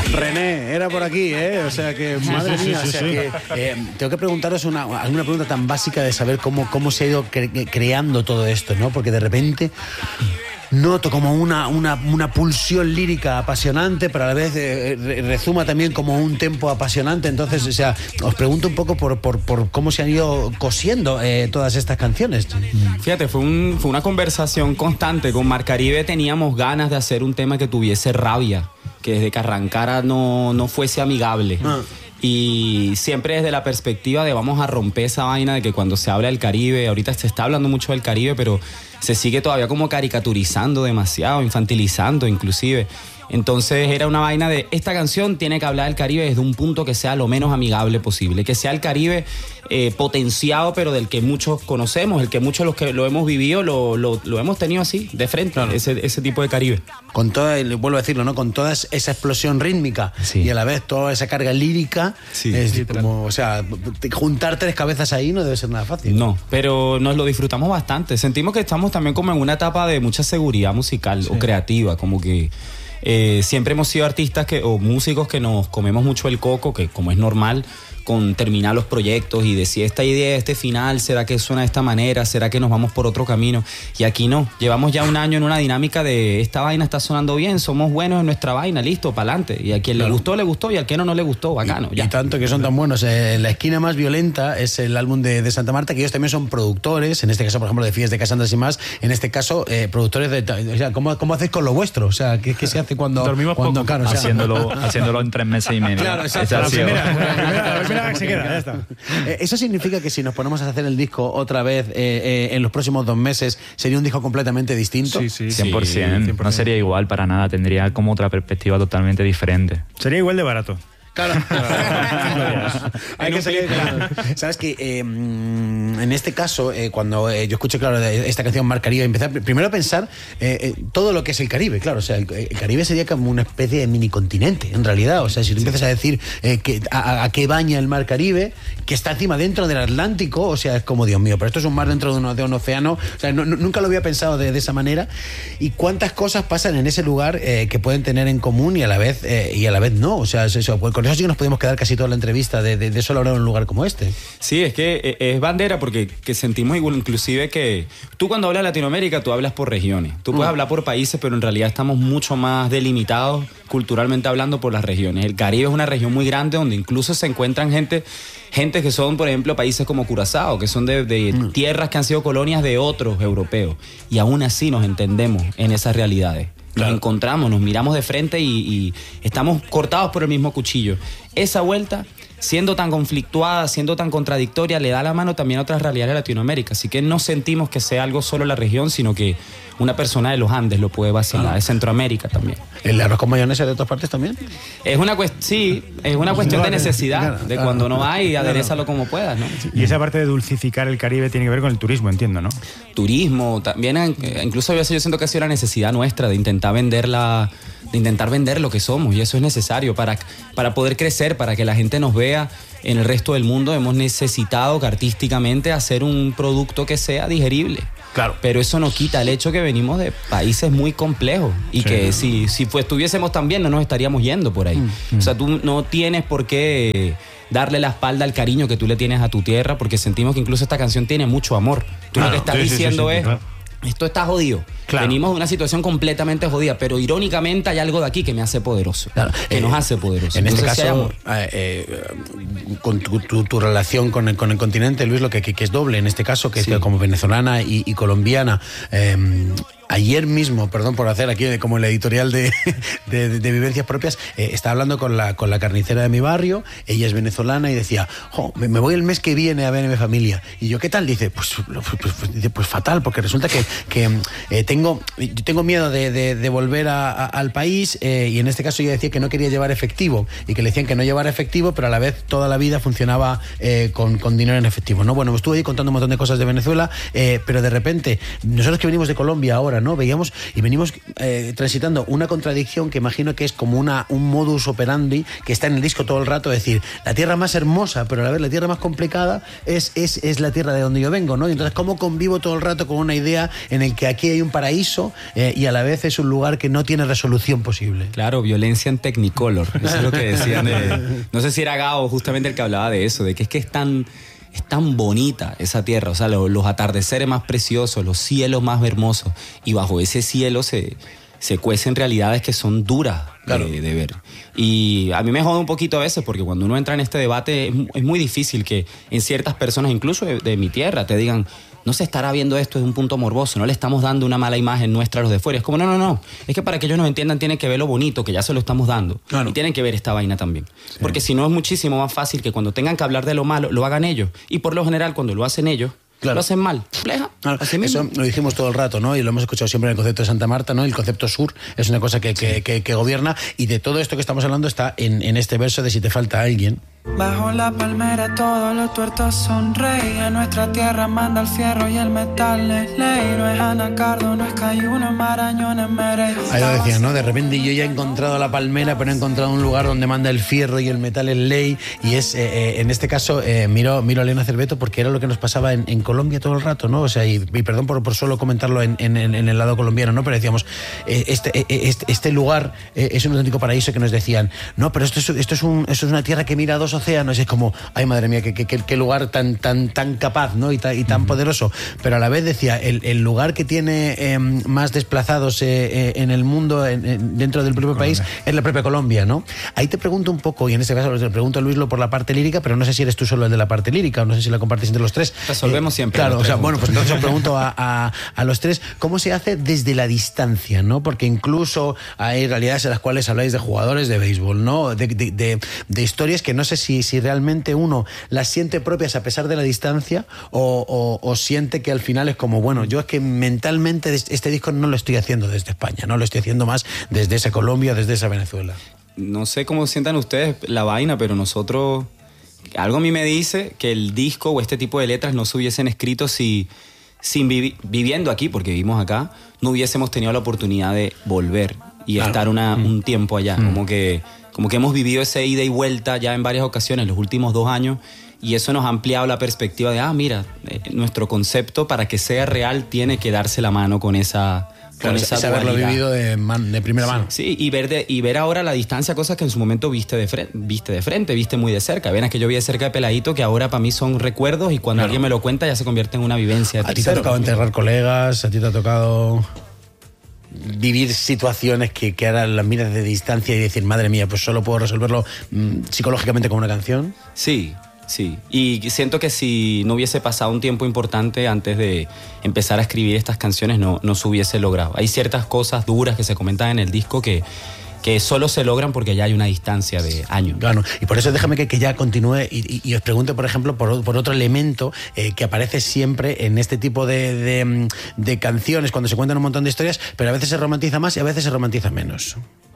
René, era por aquí, ¿eh? O sea que, madre mía, o sea que tengo que preguntaros alguna pregunta tan básica de saber cómo se ha ido creando todo esto, ¿no? Porque de repente noto como una pulsión lírica apasionante, pero a la vez rezuma también como un tempo apasionante. Entonces, o sea, os pregunto un poco por cómo se han ido cosiendo todas estas canciones. Fíjate, fue una conversación constante. Con Mar Caribe teníamos ganas de hacer un tema que tuviese rabia, que desde que arrancara no fuese amigable. Y siempre desde la perspectiva de vamos a romper esa vaina de que cuando se habla del Caribe, ahorita se está hablando mucho del Caribe, pero se sigue todavía como caricaturizando demasiado, infantilizando inclusive. Entonces era una vaina de esta canción tiene que hablar del Caribe desde un punto que sea lo menos amigable posible, que sea el Caribe potenciado, pero del que muchos conocemos, el que muchos los que lo hemos vivido lo hemos tenido así, de frente, claro. ese tipo de Caribe. Con toda, vuelvo a decirlo, ¿no? Con toda esa explosión rítmica y a la vez toda esa carga lírica, es como, o sea, juntar tres cabezas ahí no debe ser nada fácil. No, pero nos lo disfrutamos bastante. Sentimos que estamos también como en una etapa de mucha seguridad musical o creativa, como que siempre hemos sido artistas o músicos que nos comemos mucho el coco, que como es normal, con terminar los proyectos y decir esta idea, este final, ¿será que suena de esta manera? ¿Será que nos vamos por otro camino? Y aquí no, llevamos ya un año en una dinámica de esta vaina está sonando bien, somos buenos en nuestra vaina, listo, pa'lante. Y a quien le gustó, y al que no le gustó, bacano. Y tanto que son tan buenos. La esquina más violenta es el álbum de Santa Marta, que ellos también son productores, en este caso, por ejemplo, de Fies de Casandas y más, en este caso, productores de... O sea, ¿cómo hacéis con lo vuestro? O sea, ¿qué se hace cuando... Dormimos cuando, poco, claro, o sea, haciendo en 3 meses y medio. Claro, exacto. La primera que se queda, ya está. ¿Eso significa que si nos ponemos a hacer el disco otra vez en los próximos 2 meses sería un disco completamente distinto? Sí, 100%. No sería igual para nada, tendría como otra perspectiva totalmente diferente. Sería igual de barato. Claro. Hay que seguir, claro. Sabes que en este caso, cuando yo escuché, claro, esta canción Mar Caribe, empecé primero a pensar todo lo que es el Caribe, claro. O sea, el Caribe sería como una especie de mini continente, en realidad. O sea, si tú empiezas a decir a qué baña el Mar Caribe, que está encima dentro del Atlántico, o sea, es como, Dios mío, pero esto es un mar dentro de un océano. O sea, nunca lo había pensado de esa manera. Y cuántas cosas pasan en ese lugar que pueden tener en común y a la vez no. O sea, es eso. Con eso sí que nos podemos quedar casi toda la entrevista de solo hablar en un lugar como este. Sí, es que es bandera porque que sentimos igual, inclusive que tú cuando hablas de Latinoamérica, tú hablas por regiones. Tú puedes hablar por países, pero en realidad estamos mucho más delimitados culturalmente hablando por las regiones. El Caribe es una región muy grande donde incluso se encuentran gente que son, por ejemplo, países como Curazao, que son de tierras que han sido colonias de otros europeos. Y aún así nos entendemos en esas realidades. Nos encontramos, nos miramos de frente y estamos cortados por el mismo cuchillo. Esa vuelta, siendo tan conflictuada, siendo tan contradictoria, le da la mano también a otras realidades de Latinoamérica. Así que no sentimos que sea algo solo la región, sino que una persona de los Andes lo puede vacilar, de Centroamérica también. ¿El arroz con mayonesa de otras partes también? Es una cuestión de necesidad, de cuando no hay, aderezalo como puedas, ¿no? Y esa parte de dulcificar el Caribe tiene que ver con el turismo, entiendo, ¿no? Turismo, también, incluso a veces yo siento que ha sido la necesidad nuestra de intentar vender lo que somos, y eso es necesario para poder crecer, para que la gente nos vea en el resto del mundo. Hemos necesitado que artísticamente hacer un producto que sea digerible. Claro. Pero eso no quita el hecho que venimos de países muy complejos y que si estuviésemos tan bien no nos estaríamos yendo por ahí. O sea, tú no tienes por qué darle la espalda al cariño que tú le tienes a tu tierra, porque sentimos que incluso esta canción tiene mucho amor. Tú lo que estás diciendo es... Claro. Esto está jodido. Claro. Venimos de una situación completamente jodida, pero irónicamente hay algo de aquí que me hace poderoso. Claro. Que nos hace poderosos. En este caso, con tu relación con el continente, Luis, lo que es doble en este caso, que es que como venezolana y colombiana. Ayer mismo, perdón por hacer aquí como el editorial de vivencias propias, estaba hablando con la carnicera de mi barrio. Ella es venezolana y decía, me voy el mes que viene a ver a mi familia. Y yo, ¿qué tal? Dice, pues fatal, porque resulta que tengo miedo de volver al país, y en este caso ella decía que no quería llevar efectivo y que le decían que no llevara efectivo, pero a la vez toda la vida funcionaba con dinero en efectivo, ¿no? Bueno, me estuve ahí contando un montón de cosas de Venezuela, pero de repente, nosotros que venimos de Colombia ahora, tierra, ¿no? Veíamos y venimos transitando una contradicción que imagino que es como un modus operandi que está en el disco todo el rato, es decir, la tierra más hermosa, pero a la vez la tierra más complicada es la tierra de donde yo vengo, ¿no? Y entonces, ¿cómo convivo todo el rato con una idea en el que aquí hay un paraíso y a la vez es un lugar que no tiene resolución posible? Claro, violencia en Technicolor. Eso es lo que decían. No sé si era Gao justamente el que hablaba de eso, de que es tan bonita esa tierra, o sea, los atardeceres más preciosos, los cielos más hermosos, y bajo ese cielo se cuecen realidades que son duras de ver. Y a mí me jode un poquito a veces, porque cuando uno entra en este debate es muy difícil que en ciertas personas, incluso de mi tierra, te digan, no se estará viendo esto desde un punto morboso, no le estamos dando una mala imagen nuestra a los de fuera. Es como, no, es que para que ellos nos entiendan tienen que ver lo bonito, que ya se lo estamos dando. Claro. Y tienen que ver esta vaina también. Sí. Porque si no es muchísimo más fácil que cuando tengan que hablar de lo malo, lo hagan ellos. Y por lo general, cuando lo hacen ellos, claro, lo hacen mal. Claro. Eso lo dijimos todo el rato, ¿no? Y lo hemos escuchado siempre en el concepto de Santa Marta, ¿no? El concepto sur es una cosa que gobierna, y de todo esto que estamos hablando está en este verso de Si te falta alguien. Bajo la palmera todos los tuertos sonreían. Nuestra tierra manda el fierro y el metal es ley. No es anacardo, no es cayuno, marañón es merey. Ahí lo decían, ¿no? De repente yo ya he encontrado la palmera, pero he encontrado un lugar donde manda el fierro y el metal es ley. Y es, en este caso, miro a Elena Cerveto porque era lo que nos pasaba en Colombia todo el rato, ¿no? O sea, y perdón por solo comentarlo en el lado colombiano, ¿no? Pero decíamos, este lugar es un auténtico paraíso, que nos decían, no, pero esto es una tierra que mira a dos océanos. Es como, ay, madre mía, qué lugar tan capaz, ¿no? Y tan poderoso. Pero a la vez decía, el lugar que tiene más desplazados en el mundo, dentro del propio país, es la propia Colombia, ¿no? Ahí te pregunto un poco, y en este caso te pregunto a Luislo por la parte lírica, pero no sé si eres tú solo el de la parte lírica, o no sé si la compartes entre los tres. Resolvemos siempre. Claro, o sea, bueno, pues entonces os pregunto a los tres, ¿cómo se hace desde la distancia, ¿no? Porque incluso hay realidades en las cuales habláis de jugadores de béisbol, ¿no? De historias que no sé si realmente uno las siente propias a pesar de la distancia, o siente que al final es como, bueno, yo es que mentalmente este disco no lo estoy haciendo desde España, no lo estoy haciendo más desde esa Colombia, desde esa Venezuela. No sé cómo sientan ustedes la vaina, pero nosotros, algo a mí me dice que el disco o este tipo de letras no se hubiesen escrito viviendo aquí, porque vivimos acá, no hubiésemos tenido la oportunidad de volver y estar un tiempo allá. Como que hemos vivido ese ida y vuelta ya en varias ocasiones los últimos 2 años, y eso nos ha ampliado la perspectiva de, mira, nuestro concepto para que sea real tiene que darse la mano con esa haberlo vivido de primera mano. Sí, y ver ahora a la distancia cosas que en su momento viste de frente, viste muy de cerca. Ven, que yo vi de cerca de peladito, que ahora para mí son recuerdos, y cuando alguien me lo cuenta ya se convierte en una vivencia. ¿A ti te ha tocado enterrar colegas? ¿A ti te ha tocado vivir situaciones que ahora las miras de distancia y decir, madre mía, pues solo puedo resolverlo psicológicamente con una canción? Sí. Y siento que si no hubiese pasado un tiempo importante antes de empezar a escribir estas canciones, no se hubiese logrado. Hay ciertas cosas duras que se comentan en el disco que solo se logran porque ya hay una distancia de años. Claro, y por eso déjame que ya continúe y os pregunte, por ejemplo, por otro elemento que aparece siempre en este tipo de canciones, cuando se cuentan un montón de historias, pero a veces se romantiza más y a veces se romantiza menos.